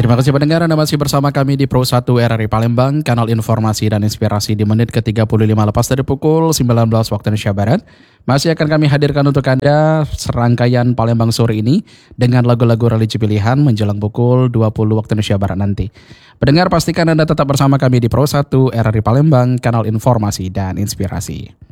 Terima kasih pendengar, Anda masih bersama kami di Pro 1 RRI Palembang, kanal informasi dan inspirasi di menit ke-35 lepas dari pukul 19 waktu Indonesia Barat. Masih akan kami hadirkan untuk Anda serangkaian Palembang sore ini dengan lagu-lagu religi pilihan menjelang pukul 20 waktu Indonesia Barat nanti. Pendengar, pastikan Anda tetap bersama kami di Pro 1 RRI Palembang, kanal informasi dan inspirasi.